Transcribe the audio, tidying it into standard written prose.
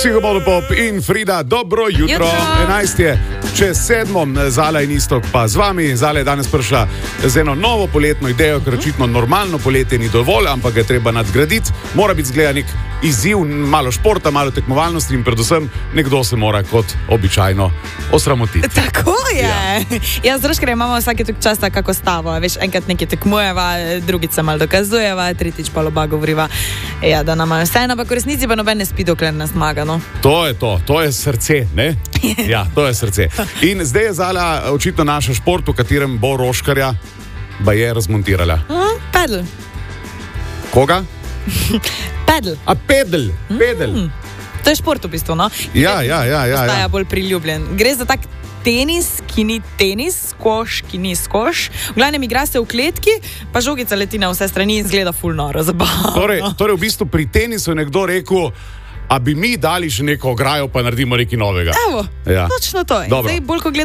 Psihomodopop in Frida, dobro jutro. 11 je čez 7, Zala in Istok pa z vami. Zala je danes prišla z eno novo poletno idejo, ker očitno normalno poletje ni dovolj, ampak ga je treba nadgraditi. Mora biti zgleda nek izziv, malo športa, malo tekmovalnosti in predvsem nekdo se mora kot običajno osramotiti. Tako je. Ja, zdraž, ker imamo vsake tok časa kako stavo. Veš, enkrat nekaj tekmujeva, drugič se malo dokazujeva, tretjič pa loba govoriva, ja, da nam je vseeno, ampak v resnici pa noben ne spi, dokler nas zmaga, no. To je srce, ne? Ja, to je srce. In zdaj je Zala očitno naša šport, v katerem bo Roškarja baje razmontirala. Pedal. Koga? Pedal. A pedal. To je šport v bistvu, no? Ja. Postaja bolj priljubljen. Gre za tak tenis, ki ni tenis, skoš, ki ni skoš. V glavnem igra se v kletki, pa žogica leti na vse strani in zgleda ful noro, zabavno. Torej v bistvu pri tenisu je nekdo rekel, a bi mi dali še neko ograjo, pa naredimo nekaj novega. Evo, točno to je. Zdaj bolj, ko